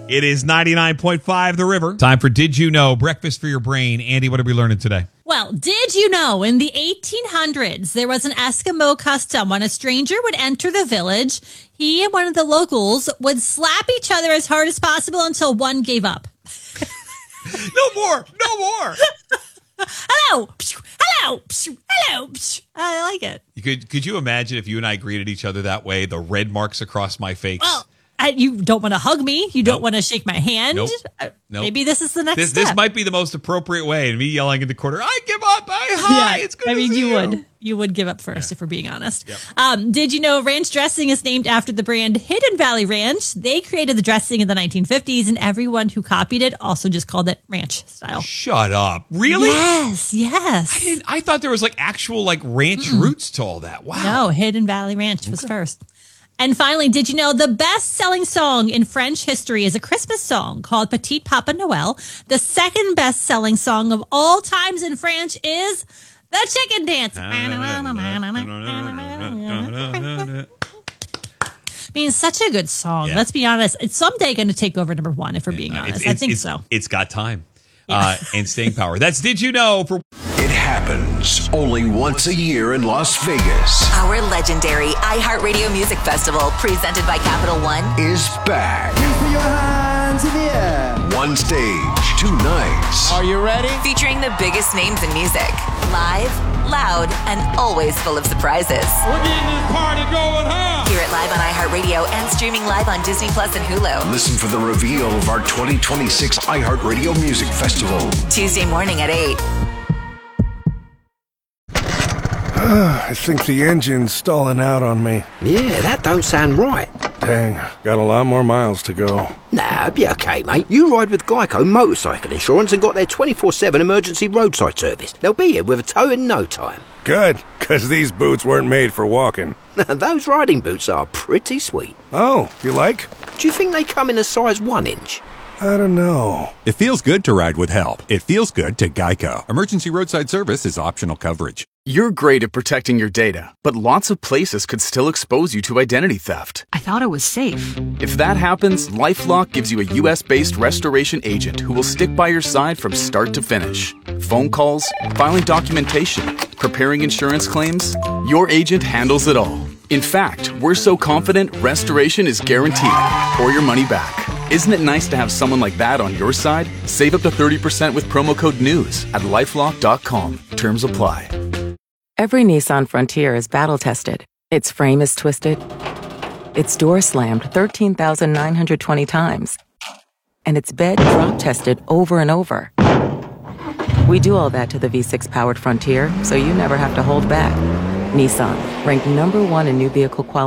It is 99.5 The River. Time for Did You Know? Breakfast for your brain. Andy, what are we learning today? Well, did you know in the 1800s, there was an Eskimo custom when a stranger would enter the village, he and one of the locals would slap each other as hard as possible until one gave up. No more. Hello. Hello. Hello. I like it. Could you imagine if you and I greeted each other that way? The red marks across my face. Well, you don't want to hug me. You don't want to shake my hand. Nope. Maybe this is the next step. This might be the most appropriate way. And me yelling in the corner, I give up. Hi. It's good to see you would give up first, if we're being honest. Yep. Did you know ranch dressing is named after the brand Hidden Valley Ranch? They created the dressing in the 1950s, and everyone who copied it also just called it ranch style. Shut up. Really? Yes. I thought there was actual ranch roots to all that. Wow. No, Hidden Valley Ranch was first. And finally, did you know the best-selling song in French history is a Christmas song called Petit Papa Noel? The second best-selling song of all times in French is The Chicken Dance. I mean, it's such a good song. Yeah. Let's be honest. It's someday going to take over number one, if we're being honest. I think so. It's got time and staying power. That's Did You Know? It happens only once a year in Las Vegas. Our legendary iHeartRadio Music Festival, presented by Capital One, is back. Put your hands in the air. One stage, 2 nights. Are you ready? featuring the biggest names in music. Live, loud, and always full of surprises. We're getting this party going, huh? Hear it live on iHeartRadio and streaming live on Disney Plus and Hulu. Listen for the reveal of our 2026 iHeartRadio Music Festival. Tuesday morning at 8. I think the engine's stalling out on me. Yeah, that don't sound right. Dang, got a lot more miles to go. Nah, be okay, mate. You ride with Geico Motorcycle Insurance and got their 24/7 emergency roadside service. They'll be here with a tow in no time. Good, because these boots weren't made for walking. Those riding boots are pretty sweet. Oh, you like? Do you think they come in a size 1 inch? I don't know. It feels good to ride with help. It feels good to Geico. Emergency roadside service is optional coverage. You're great at protecting your data, but lots of places could still expose you to identity theft. I thought it was safe. If that happens, LifeLock gives you a U.S.-based restoration agent who will stick by your side from start to finish. Phone calls, filing documentation, preparing insurance claims, your agent handles it all. In fact, we're so confident restoration is guaranteed or your money back. Isn't it nice to have someone like that on your side? Save up to 30% with promo code NEWS at LifeLock.com. Terms apply. Every Nissan Frontier is battle-tested. Its frame is twisted. Its door slammed 13,920 times. And its bed drop-tested over and over. We do all that to the V6-powered Frontier, so you never have to hold back. Nissan, ranked #1 in new vehicle quality.